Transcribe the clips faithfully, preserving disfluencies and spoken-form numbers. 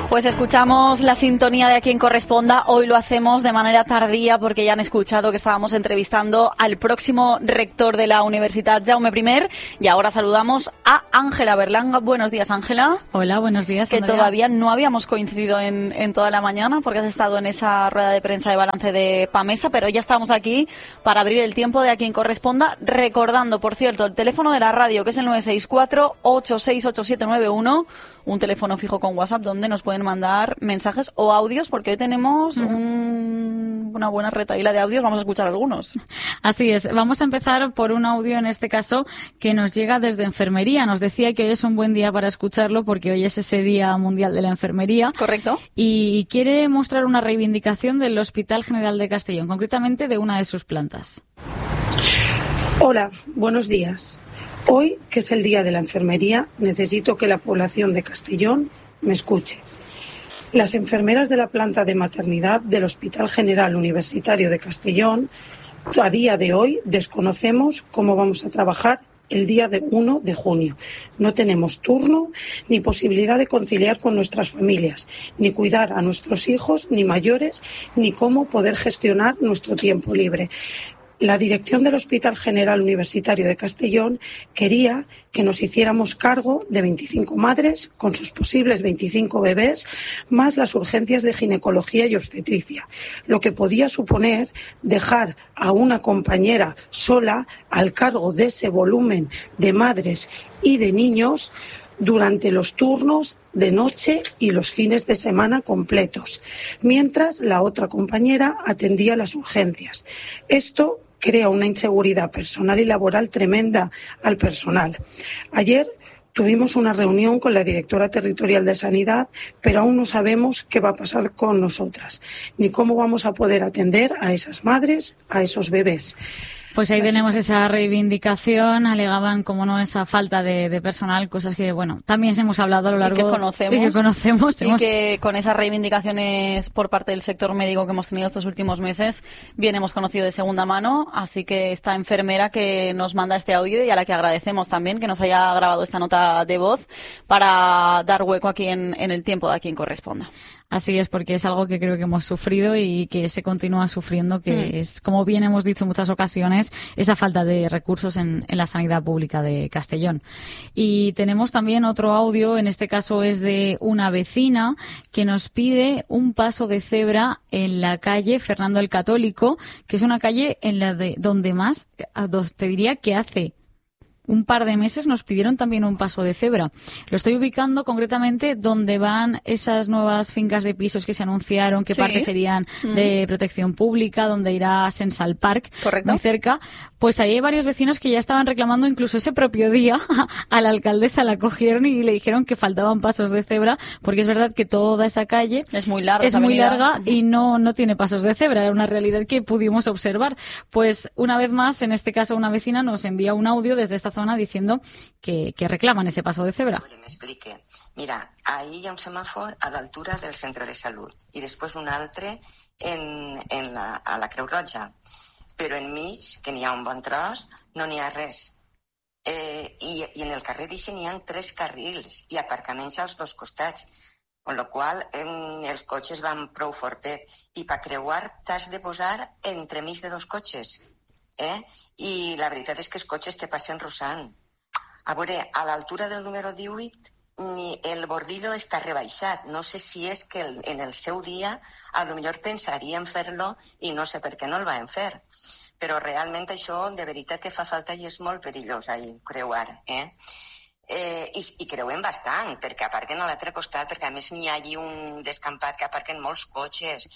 Pues escuchamos la sintonía de A Quien Corresponda. Hoy lo hacemos de manera tardía porque ya han escuchado que estábamos entrevistando al próximo rector de la Universidad Jaume primero, y ahora saludamos a Ángela Berlanga. Buenos días, Ángela. Hola, buenos días. Que Andrea. Todavía no habíamos coincidido en, en toda la mañana porque has estado en esa rueda de prensa de balance de Pamesa, pero ya estamos aquí para abrir el tiempo de A Quien Corresponda, recordando, por cierto, el teléfono de la radio, que es el nueve seis cuatro, ocho seis ocho siete nueve uno, un teléfono fijo con WhatsApp donde nos pueden mandar mensajes o audios, porque hoy tenemos un, una buena retaíla de audios. Vamos a escuchar algunos. Así es. Vamos a empezar por un audio, en este caso, que nos llega desde enfermería. Nos decía que hoy es un buen día para escucharlo porque hoy es ese Día Mundial de la Enfermería. Correcto. Y quiere mostrar una reivindicación del Hospital General de Castellón, concretamente de una de sus plantas. Hola, buenos días. Hoy, que es el Día de la Enfermería, necesito que la población de Castellón me escuche. Las enfermeras de la planta de maternidad del Hospital General Universitario de Castellón, a día de hoy desconocemos cómo vamos a trabajar el día de primero de junio. No tenemos turno ni posibilidad de conciliar con nuestras familias, ni cuidar a nuestros hijos, ni mayores, ni cómo poder gestionar nuestro tiempo libre. La dirección del Hospital General Universitario de Castellón quería que nos hiciéramos cargo de veinticinco madres con sus posibles veinticinco bebés, más las urgencias de ginecología y obstetricia, lo que podía suponer dejar a una compañera sola al cargo de ese volumen de madres y de niños durante los turnos de noche y los fines de semana completos, mientras la otra compañera atendía las urgencias. Esto crea una inseguridad personal y laboral tremenda al personal. Ayer tuvimos una reunión con la directora territorial de Sanidad, pero aún no sabemos qué va a pasar con nosotras, ni cómo vamos a poder atender a esas madres, a esos bebés. Pues ahí tenemos esa reivindicación. Alegaban, como no, esa falta de, de personal, cosas que, bueno, también hemos hablado a lo largo y que conocemos, y que conocemos. Y hemos... que con esas reivindicaciones por parte del sector médico que hemos tenido estos últimos meses, bien hemos conocido de segunda mano. Así que esta enfermera que nos manda este audio y a la que agradecemos también que nos haya grabado esta nota de voz para dar hueco aquí en, en el tiempo de A Quien Corresponda. Así es, porque es algo que creo que hemos sufrido y que se continúa sufriendo, que mm. es, como bien hemos dicho en muchas ocasiones, esa falta de recursos en, en la sanidad pública de Castellón. Y tenemos también otro audio, en este caso es de una vecina que nos pide un paso de cebra en la calle Fernando el Católico, que es una calle en la de donde más, te diría que hace un par de meses nos pidieron también un paso de cebra. Lo estoy ubicando concretamente donde van esas nuevas fincas de pisos que se anunciaron, que sí. parte serían mm. de protección pública, donde irá Sensal Park, correcto, muy cerca. Pues ahí hay varios vecinos que ya estaban reclamando incluso ese propio día a la alcaldesa, la cogieron y le dijeron que faltaban pasos de cebra, porque es verdad que toda esa calle es muy larga, es muy larga uh-huh. y no, no tiene pasos de cebra. Era una realidad que pudimos observar. Pues una vez más, en este caso una vecina nos envía un audio desde esta zona diciendo que, que reclaman ese paso de cebra. Me explique. Mira, ahí hi ha un semàfor a l'altura del centre de salut i després un altre en, en la, a la Creu Roja. Però enmig, que n'hi ha un bon tros, no n'hi ha res. Eh, i, I en el carrer Ixe n'hi ha tres carrils i aparcaments als dos costats, amb la qual eh, els cotxes van prou fortet. I per creuar t'has de posar entremig de dos cotxes. Eh? I la veritat és que els cotxes te passen rossant. A veure, a l'altura del número divuit el bordillo està rebaixat. No sé si és que el, en el seu dia a lo millor pensaríem fer-lo i no sé per què no el vam fer. Però realment això de veritat que fa falta i és molt perillós ahí, creuar. Eh? Eh, i, I creuen bastant, perquè aparquen a l'altre costat, perquè a més n'hi ha allí un descampat que aparquen molts cotxes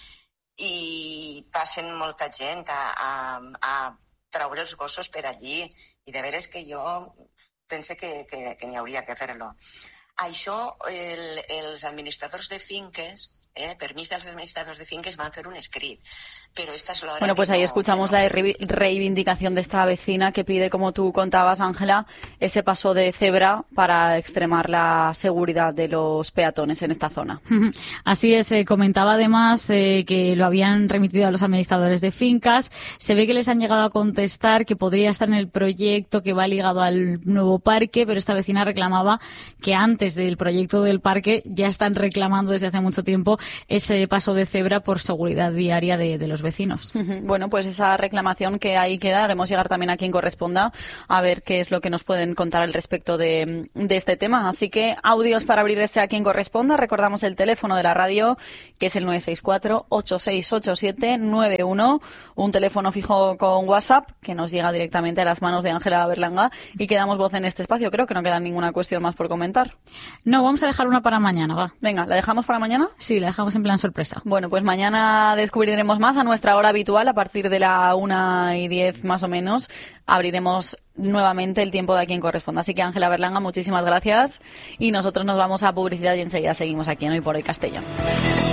i passen molta gent a, a, a traure els gossos per allí. I de veres que jo pense que, que, que n'hi hauria que fer-lo. Això, el, els administradors de finques eh? Permís dels administradors de finques van fer un escrit, pero esta es la hora. Bueno, pues ahí no, escuchamos no... la re reivindicación de esta vecina que pide, como tú contabas, Ángela, ese paso de cebra para extremar la seguridad de los peatones en esta zona. Así es, eh, comentaba además eh, que lo habían remitido a los administradores de fincas. Se ve que les han llegado a contestar que podría estar en el proyecto que va ligado al nuevo parque, pero esta vecina reclamaba que antes del proyecto del parque ya están reclamando desde hace mucho tiempo ese paso de cebra por seguridad viaria de, de los vecinos. Bueno, pues esa reclamación que ahí queda, haremos llegar también a quien corresponda a ver qué es lo que nos pueden contar al respecto de, de este tema. Así que audios para abrir este a quien corresponda. Recordamos el teléfono de la radio, que es el nueve seis cuatro, ocho seis ocho siete, nueve uno, un teléfono fijo con WhatsApp que nos llega directamente a las manos de Ángela Berlanga y que damos voz en este espacio. Creo que no queda ninguna cuestión más por comentar. No, vamos a dejar una para mañana, va. Venga, ¿la dejamos para mañana? Sí, la dejamos en plan sorpresa. Bueno, pues mañana descubriremos más a nuestra hora habitual, a partir de la una y diez más o menos. Abriremos nuevamente el tiempo de a quien corresponda. Así que, Ángela Berlanga, muchísimas gracias y nosotros nos vamos a publicidad y enseguida seguimos aquí en Hoy por Hoy Castellón.